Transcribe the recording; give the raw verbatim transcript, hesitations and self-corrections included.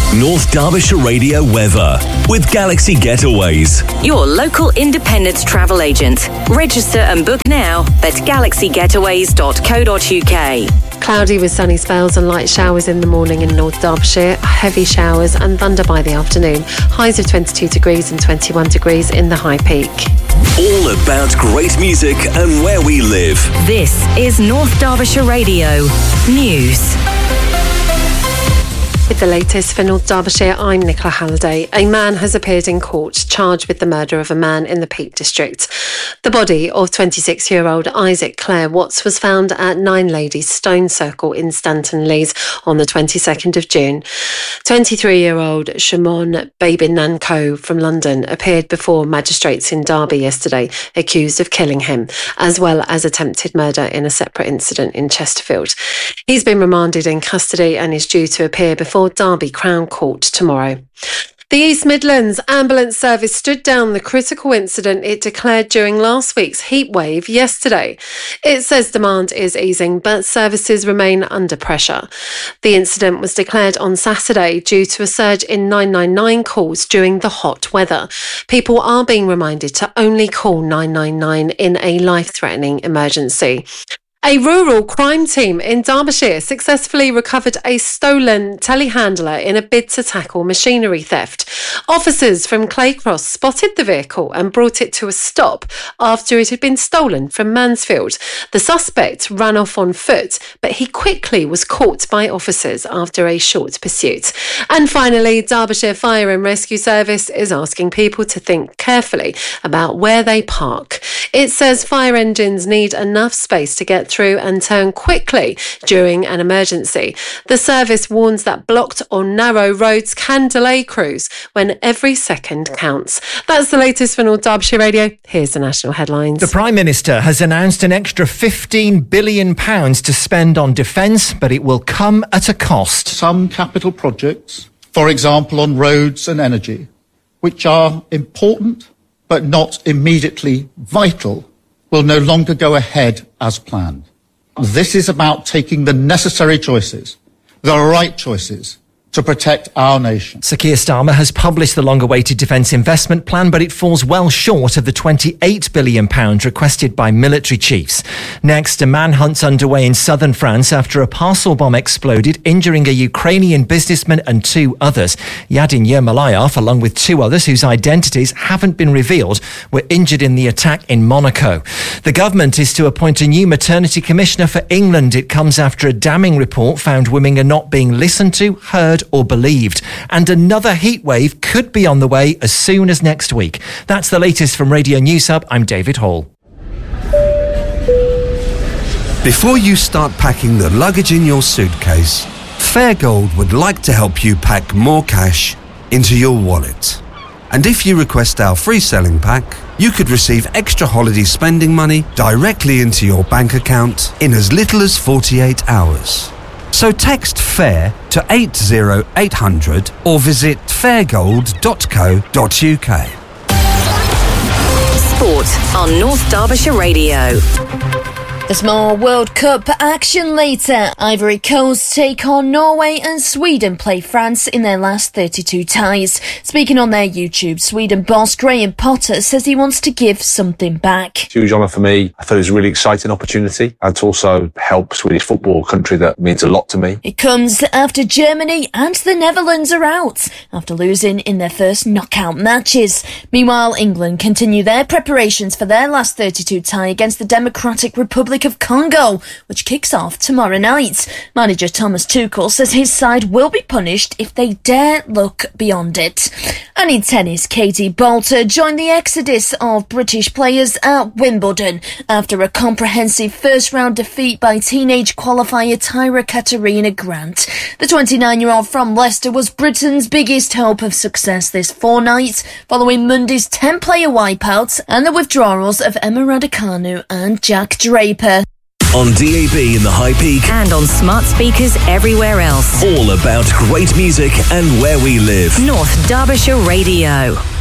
North Derbyshire Radio weather with Galaxy Getaways. Your local independent travel agent. Register and book now at galaxy getaways dot co dot uk. Cloudy with sunny spells and light showers in the morning in North Derbyshire, heavy showers and thunder by the afternoon. Highs of twenty-two degrees and twenty-one degrees in the High Peak. All about great music and where we live. This is North Derbyshire Radio News. With the latest for North Derbyshire, I'm Nicola Halliday. A man has appeared in court charged with the murder of a man in the Peak District. The body of twenty-six-year-old Isaac Clare Watts was found at Nine Ladies Stone Circle in Stanton Leys on the twenty-second of June. twenty-three-year-old Shimon Babinanko from London appeared before magistrates in Derby yesterday, accused of killing him, as well as attempted murder in a separate incident in Chesterfield. He's been remanded in custody and is due to appear before Derby Crown Court tomorrow. The East Midlands Ambulance Service stood down the critical incident it declared during last week's heatwave yesterday. It says demand is easing, but services remain under pressure. The incident was declared on Saturday due to a surge in nine nine nine calls during the hot weather. People are being reminded to only call nine nine nine in a life-threatening emergency. A rural crime team in Derbyshire successfully recovered a stolen telehandler in a bid to tackle machinery theft. Officers from Claycross spotted the vehicle and brought it to a stop after it had been stolen from Mansfield. The suspect ran off on foot, but he quickly was caught by officers after a short pursuit. And finally, Derbyshire Fire and Rescue Service is asking people to think carefully about where they park. It says fire engines need enough space to get through and turn quickly during an emergency. The service warns that blocked or narrow roads can delay crews when every second counts. That's the latest for North Derbyshire Radio. Here's the national headlines. The Prime Minister has announced an extra fifteen billion pounds to spend on defence, but it will come at a cost. Some capital projects, for example on roads and energy, which are important but not immediately vital, will no longer go ahead as planned. This is about taking the necessary choices, the right choices, to protect our nation. Sir Keir Starmer has published the long-awaited defence investment plan, but it falls well short of the twenty-eight billion pounds requested by military chiefs. Next, a manhunt's underway in southern France after a parcel bomb exploded, injuring a Ukrainian businessman and two others. Yadin Yermolayev, along with two others whose identities haven't been revealed, were injured in the attack in Monaco. The government is to appoint a new maternity commissioner for England. It comes after a damning report found women are not being listened to, heard or believed. And another heatwave could be on the way as soon as next week. That's the latest from Radio News Hub. I'm David Hall. Before you start packing the luggage in your suitcase, Fairgold would like to help you pack more cash into your wallet. And if you request our free selling pack, you could receive extra holiday spending money directly into your bank account in as little as forty-eight hours. So text FAIR to eight zero eight hundred or visit fairgold dot co dot uk. Sport on North Derbyshire Radio. There's more World Cup action later. Ivory Coast take on Norway and Sweden play France in their last thirty-two ties. Speaking on their YouTube, Sweden boss Graham Potter says he wants to give something back. Huge honour for me. I thought it was a really exciting opportunity and to also help Swedish football, a country that means a lot to me. It comes after Germany and the Netherlands are out after losing in their first knockout matches. Meanwhile, England continue their preparations for their last thirty-two tie against the Democratic Republic of Congo, which kicks off tomorrow night. Manager Thomas Tuchel says his side will be punished if they dare look beyond it. And in tennis, Katie Boulter joined the exodus of British players at Wimbledon after a comprehensive first-round defeat by teenage qualifier Tyra Katarina Grant. The twenty-nine-year-old from Leicester was Britain's biggest hope of success this fortnight, following Monday's ten-player wipeout and the withdrawals of Emma Raducanu and Jack Draper. On D A B in the High Peak and on smart speakers everywhere else. All about great music and where we live. North Derbyshire Radio.